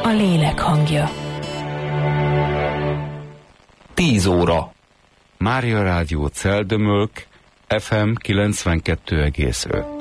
A lélek hangja. 10 óra. Mária Rádió Celdömölk, FM 92,5.